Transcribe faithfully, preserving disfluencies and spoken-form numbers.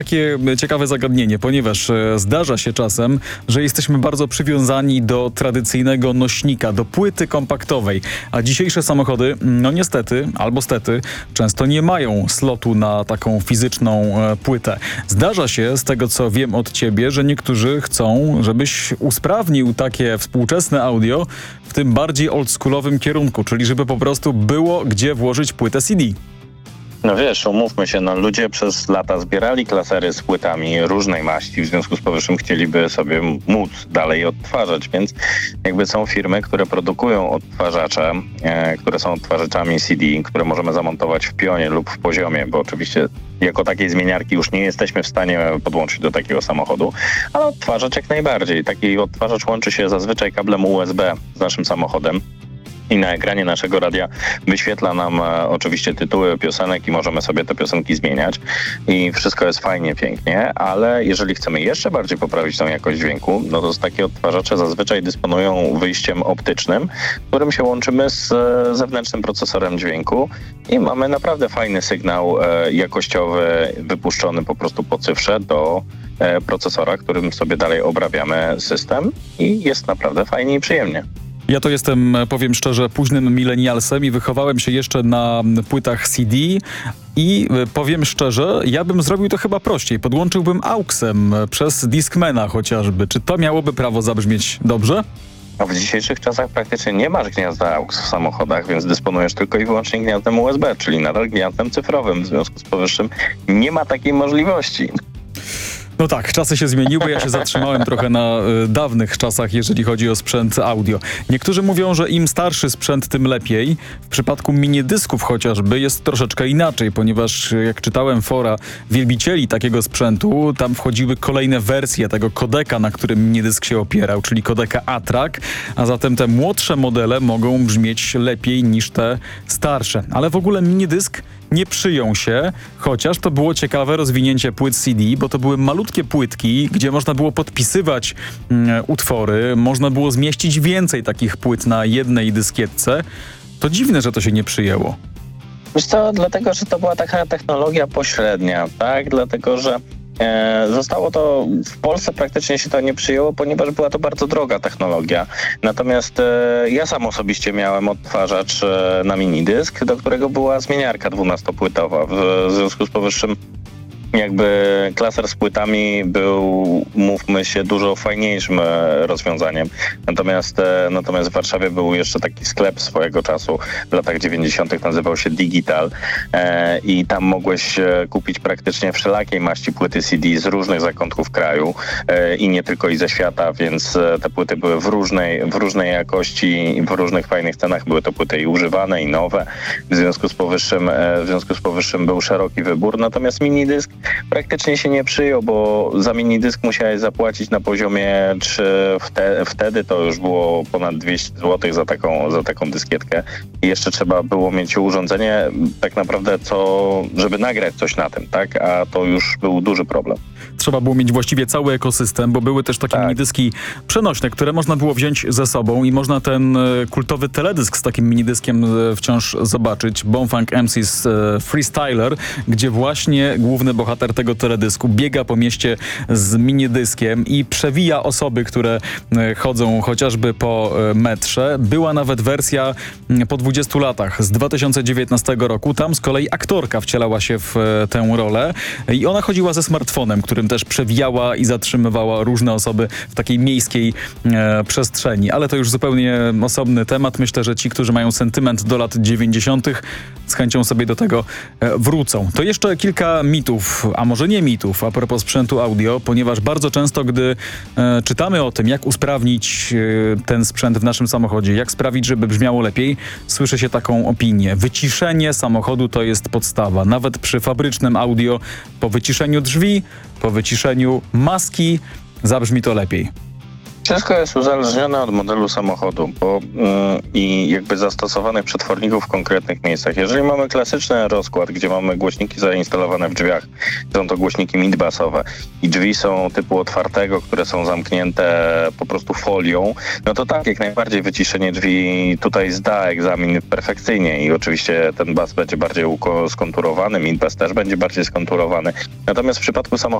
Takie ciekawe zagadnienie, ponieważ e, zdarza się czasem, że jesteśmy bardzo przywiązani do tradycyjnego nośnika, do płyty kompaktowej, a dzisiejsze samochody, no niestety, albo stety, często nie mają slotu na taką fizyczną e, płytę. Zdarza się, z tego co wiem od ciebie, że niektórzy chcą, żebyś usprawnił takie współczesne audio w tym bardziej oldschoolowym kierunku, czyli żeby po prostu było gdzie włożyć płytę C D. No wiesz, umówmy się, no ludzie przez lata zbierali klasery z płytami różnej maści, w związku z powyższym chcieliby sobie móc dalej odtwarzać, więc jakby są firmy, które produkują odtwarzacze, e, które są odtwarzaczami C D, które możemy zamontować w pionie lub w poziomie, bo oczywiście jako takiej zmieniarki już nie jesteśmy w stanie podłączyć do takiego samochodu, ale odtwarzacz jak najbardziej. Taki odtwarzacz łączy się zazwyczaj kablem U S B z naszym samochodem. I na ekranie naszego radia wyświetla nam e, oczywiście tytuły piosenek i możemy sobie te piosenki zmieniać. I wszystko jest fajnie, pięknie, ale jeżeli chcemy jeszcze bardziej poprawić tą jakość dźwięku, no to takie odtwarzacze zazwyczaj dysponują wyjściem optycznym, którym się łączymy z e, zewnętrznym procesorem dźwięku i mamy naprawdę fajny sygnał e, jakościowy wypuszczony po prostu po cyfrze do e, procesora, którym sobie dalej obrabiamy system i jest naprawdę fajnie i przyjemnie. Ja to jestem, powiem szczerze, późnym milenialsem i wychowałem się jeszcze na płytach C D i powiem szczerze, ja bym zrobił to chyba prościej. Podłączyłbym auxem przez Discmana chociażby. Czy to miałoby prawo zabrzmieć dobrze? No w dzisiejszych czasach praktycznie nie masz gniazda A U X w samochodach, więc dysponujesz tylko i wyłącznie gniazdem U S B, czyli nadal gniazdem cyfrowym. W związku z powyższym nie ma takiej możliwości. No tak, czasy się zmieniły, ja się zatrzymałem trochę na y, dawnych czasach, jeżeli chodzi o sprzęt audio. Niektórzy mówią, że im starszy sprzęt, tym lepiej. W przypadku minidysków chociażby jest troszeczkę inaczej, ponieważ jak czytałem fora wielbicieli takiego sprzętu, tam wchodziły kolejne wersje tego kodeka, na którym minidysk się opierał, czyli kodeka A-Track, a zatem te młodsze modele mogą brzmieć lepiej niż te starsze. Ale w ogóle minidysk nie przyjął się, chociaż to było ciekawe rozwinięcie płyt C D, bo to były malutkie płytki, gdzie można było podpisywać mm, utwory, można było zmieścić więcej takich płyt na jednej dyskietce. To dziwne, że to się nie przyjęło. Wiesz co, dlatego, że to była taka technologia pośrednia, tak? Dlatego, że e, zostało to, w Polsce praktycznie się to nie przyjęło, ponieważ była to bardzo droga technologia. Natomiast e, ja sam osobiście miałem odtwarzacz e, na minidysk, do którego była zmieniarka dwunastopłytowa. W, w związku z powyższym jakby klaser z płytami był, mówmy się, dużo fajniejszym e, rozwiązaniem. Natomiast, e, natomiast w Warszawie był jeszcze taki sklep swojego czasu w latach dziewięćdziesiątych, nazywał się Digital e, i tam mogłeś e, kupić praktycznie wszelakiej maści płyty C D z różnych zakątków kraju e, i nie tylko i ze świata, więc e, te płyty były w różnej, w różnej jakości i w różnych fajnych cenach. Były to płyty i używane, i nowe. W związku z powyższym, e, w związku z powyższym był szeroki wybór. Natomiast minidysk praktycznie się nie przyjął, bo za minidysk musiałeś zapłacić na poziomie, czy wte, wtedy to już było ponad dwieście złotych za taką, za taką dyskietkę. I jeszcze trzeba było mieć urządzenie tak naprawdę, co, żeby nagrać coś na tym, tak? A to już był duży problem. Trzeba było mieć właściwie cały ekosystem, bo były też takie tak. minidyski przenośne, które można było wziąć ze sobą i można ten e, kultowy teledysk z takim minidyskiem e, wciąż zobaczyć. Bonfunk M C's e, Freestyler, gdzie właśnie główny bohater tego teledysku biega po mieście z minidyskiem i przewija osoby, które e, chodzą chociażby po e, metrze. Była nawet wersja m, po dwudziestu latach z dwa tysiące dziewiętnastego roku. Tam z kolei aktorka wcielała się w e, tę rolę i ona chodziła ze smartfonem, którym też przewijała i zatrzymywała różne osoby w takiej miejskiej e, przestrzeni. Ale to już zupełnie osobny temat. Myślę, że ci, którzy mają sentyment do lat dziewięćdziesiątych z chęcią sobie do tego e, wrócą. To jeszcze kilka mitów, a może nie mitów, a propos sprzętu audio, ponieważ bardzo często, gdy e, czytamy o tym, jak usprawnić e, ten sprzęt w naszym samochodzie, jak sprawić, żeby brzmiało lepiej, słyszy się taką opinię. Wyciszenie samochodu to jest podstawa. Nawet przy fabrycznym audio, po wyciszeniu drzwi, po wyciszeniu maski zabrzmi to lepiej. Wszystko jest uzależnione od modelu samochodu bo, yy, i jakby zastosowanych przetworników w konkretnych miejscach. Jeżeli mamy klasyczny rozkład, gdzie mamy głośniki zainstalowane w drzwiach, są to głośniki mid-bassowe i drzwi są typu otwartego, które są zamknięte po prostu folią, no to tak, jak najbardziej wyciszenie drzwi tutaj zda egzamin perfekcyjnie i oczywiście ten bas będzie bardziej uko- skonturowany, mid-bass też będzie bardziej skonturowany. Natomiast w przypadku samochodu